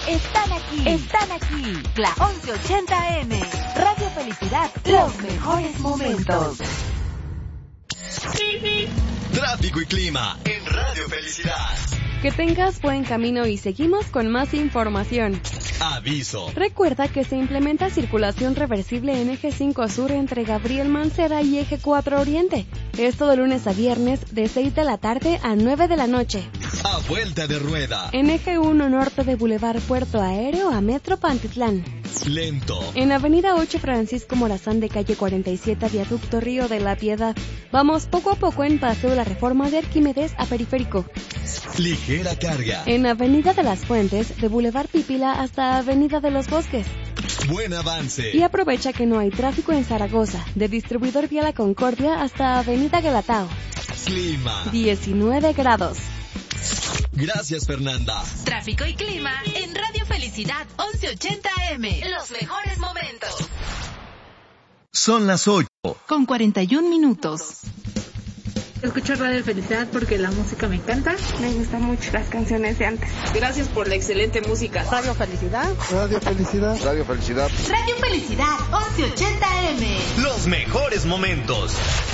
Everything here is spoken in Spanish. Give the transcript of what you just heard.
Están aquí. La 1180M. Radio Felicidad, los mejores momentos. Tráfico y clima en Radio Felicidad. Que tengas buen camino y seguimos con más información. Aviso. Recuerda que se implementa circulación reversible en Eje 5 Sur entre Gabriel Mancera y Eje 4 Oriente. Esto de lunes a viernes de 6 de la tarde a 9 de la noche. A vuelta de rueda. En Eje 1 Norte de Boulevard Puerto Aéreo a Metro Pantitlán. Lento. En Avenida 8 Francisco Morazán de calle 47 a Viaducto Río de la Piedad. Vamos poco a poco en Paseo La Reforma de Arquímedes a Periférico. Ligera carga. En Avenida de las Fuentes de Boulevard Pípila hasta Avenida de los Bosques. Buen avance. Y aprovecha que no hay tráfico en Zaragoza, de Distribuidor Vía La Concordia hasta Avenida Galatao. Clima. 19 grados. Gracias, Fernanda. Tráfico y clima en Radio Felicidad 1180M. Los mejores momentos. Son las 8. Con 41 minutos. Escucho Radio Felicidad porque la música me encanta. Me gustan mucho las canciones de antes. Gracias por la excelente música. Radio Felicidad. Radio Felicidad. Radio Felicidad. Radio Felicidad 1180M. Los mejores momentos.